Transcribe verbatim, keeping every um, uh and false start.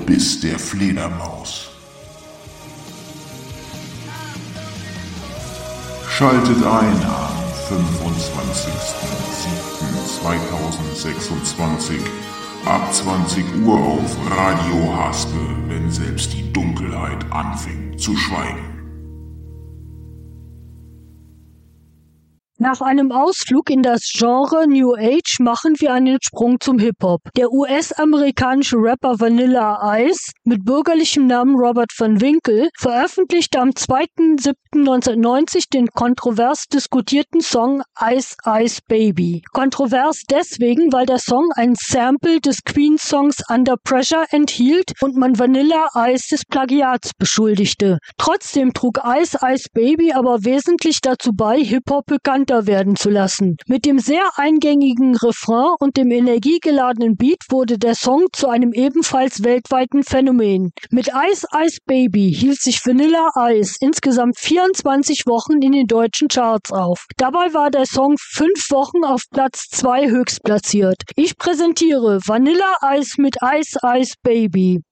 Biss der Fledermaus. Schaltet ein am fünfundzwanzigsten siebten zweitausendsechsundzwanzig ab zwanzig Uhr auf Radio Haspel, wenn selbst die Dunkelheit anfängt zu schweigen. Nach einem Ausflug in das Genre New Age machen wir einen Sprung zum Hip-Hop. Der U S-amerikanische Rapper Vanilla Ice mit bürgerlichem Namen Robert Van Winkle veröffentlichte am zweiten siebten neunzehnhundertneunzig den kontrovers diskutierten Song Ice Ice Baby. Kontrovers deswegen, weil der Song ein Sample des Queen-Songs Under Pressure enthielt und man Vanilla Ice des Plagiats beschuldigte. Trotzdem trug Ice Ice Baby aber wesentlich dazu bei, Hip-Hop bekannt werden zu lassen. Mit dem sehr eingängigen Refrain und dem energiegeladenen Beat wurde der Song zu einem ebenfalls weltweiten Phänomen. Mit Ice Ice Baby hielt sich Vanilla Ice insgesamt vierundzwanzig Wochen in den deutschen Charts auf. Dabei war der Song fünf Wochen auf Platz zwei höchstplatziert. Ich präsentiere Vanilla Ice mit Ice Ice Baby.